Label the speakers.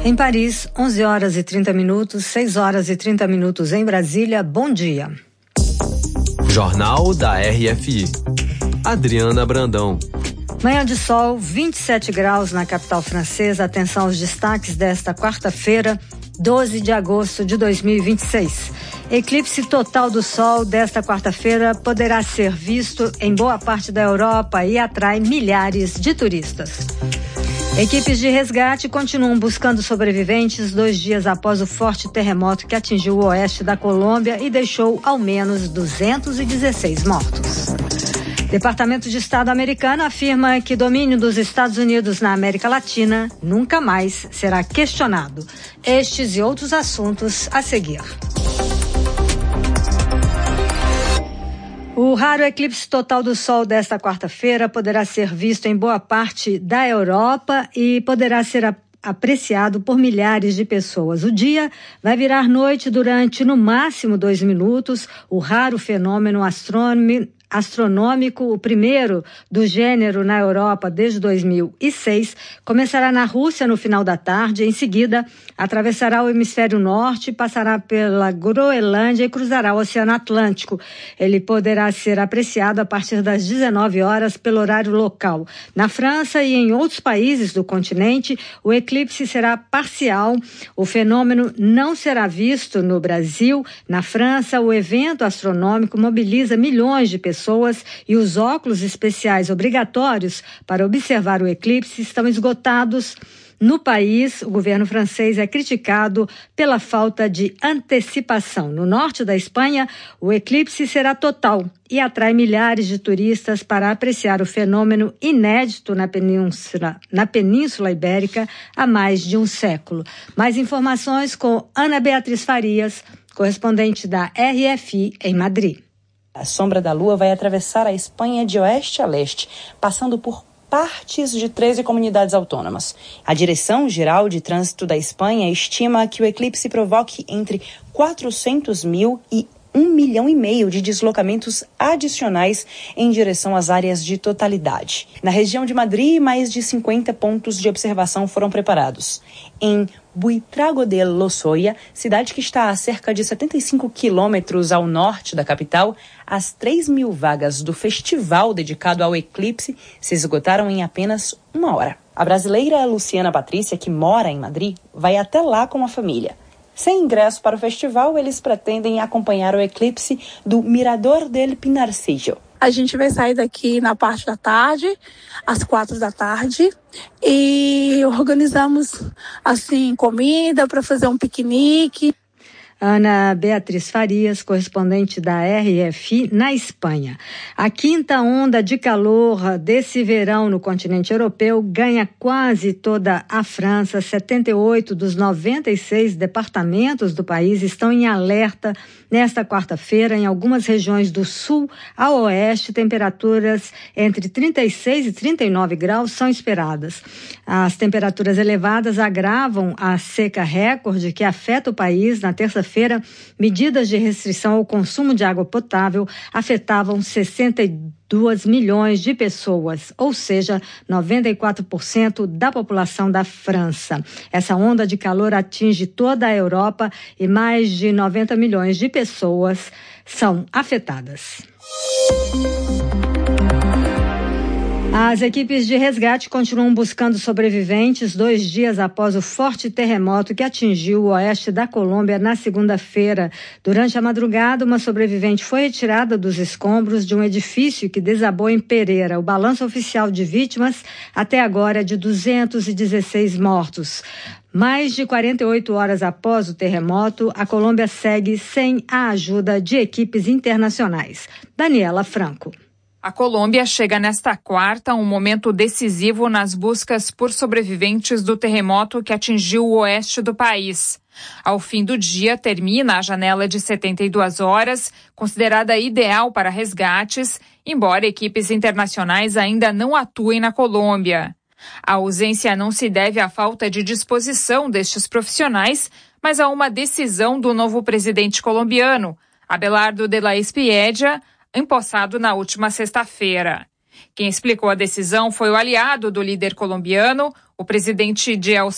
Speaker 1: Em Paris, 11 horas e 30 minutos, 6 horas e 30 minutos em Brasília. Bom dia.
Speaker 2: Jornal da RFI. Adriana Brandão.
Speaker 1: Manhã de sol, 27 graus na capital francesa. Atenção aos destaques desta quarta-feira, 12 de agosto de 2026. Eclipse total do Sol desta quarta-feira poderá ser visto em boa parte da Europa e atrai milhares de turistas. Equipes de resgate continuam buscando sobreviventes 2 dias após o forte terremoto que atingiu o oeste da Colômbia e deixou ao menos 216 mortos. Departamento de Estado americano afirma que domínio dos Estados Unidos na América Latina nunca mais será questionado. Estes e outros assuntos a seguir. O raro eclipse total do Sol desta quarta-feira poderá ser visto em boa parte da Europa e poderá ser apreciado por milhares de pessoas. O dia vai virar noite durante, no máximo, 2 minutos. O raro fenômeno astronômico, o primeiro do gênero na Europa desde 2006, começará na Rússia no final da tarde. Em seguida, atravessará o hemisfério norte, passará pela Groenlândia e cruzará o Oceano Atlântico. Ele poderá ser apreciado a partir das 19 horas pelo horário local. Na França e em outros países do continente, o eclipse será parcial. O fenômeno não será visto no Brasil. Na França, o evento astronômico mobiliza milhões de pessoas e os óculos especiais obrigatórios para observar o eclipse estão esgotados. No país, o governo francês é criticado pela falta de antecipação. No norte da Espanha, o eclipse será total e atrai milhares de turistas para apreciar o fenômeno inédito na Península Ibérica há mais de um século. Mais informações com Ana Beatriz Farias, correspondente da RFI em Madrid.
Speaker 3: A sombra da Lua vai atravessar a Espanha de oeste a leste, passando por partes de 13 comunidades autônomas. A Direção-Geral de Trânsito da Espanha estima que o eclipse provoque entre 400 mil e 1,5 milhão de deslocamentos adicionais em direção às áreas de totalidade. Na região de Madrid, mais de 50 pontos de observação foram preparados. Em Buitrago de Lozoya, cidade que está a cerca de 75 quilômetros ao norte da capital, as 3.000 vagas do festival dedicado ao eclipse se esgotaram em apenas 1 hora. A brasileira Luciana Patrícia, que mora em Madrid, vai até lá com a família. Sem ingresso para o festival, eles pretendem acompanhar o eclipse do Mirador del Pinarcillo.
Speaker 4: A gente vai sair daqui na parte da tarde, às 4 da tarde, e organizamos, assim, comida para fazer um piquenique.
Speaker 1: Ana Beatriz Farias, correspondente da RFI na Espanha. A quinta onda de calor desse verão no continente europeu ganha quase toda a França. 78 dos 96 departamentos do país estão em alerta nesta quarta-feira. Em algumas regiões do sul ao oeste, temperaturas entre 36 e 39 graus são esperadas. As temperaturas elevadas agravam a seca recorde que afeta o país. Na terça-feira, medidas de restrição ao consumo de água potável afetavam 62 milhões de pessoas, ou seja, 94% da população da França. Essa onda de calor atinge toda a Europa e mais de 90 milhões de pessoas são afetadas. As equipes de resgate continuam buscando sobreviventes 2 dias após o forte terremoto que atingiu o oeste da Colômbia na segunda-feira. Durante a madrugada, uma sobrevivente foi retirada dos escombros de um edifício que desabou em Pereira. O balanço oficial de vítimas até agora é de 216 mortos. Mais de 48 horas após o terremoto, a Colômbia segue sem a ajuda de equipes internacionais. Daniela Franco.
Speaker 5: A Colômbia chega nesta quarta a um momento decisivo nas buscas por sobreviventes do terremoto que atingiu o oeste do país. Ao fim do dia, termina a janela de 72 horas, considerada ideal para resgates, embora equipes internacionais ainda não atuem na Colômbia. A ausência não se deve à falta de disposição destes profissionais, mas a uma decisão do novo presidente colombiano, Abelardo de la Espriella, empossado na última sexta-feira. Quem explicou a decisão foi o aliado do líder colombiano, o presidente de El